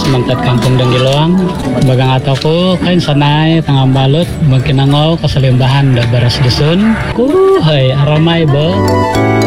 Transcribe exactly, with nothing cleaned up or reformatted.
mantat kampung Denggiloang bagang ataku kain sanai tengah balut mungkin nangau keselimbahan da beras dusun ku hai aramai be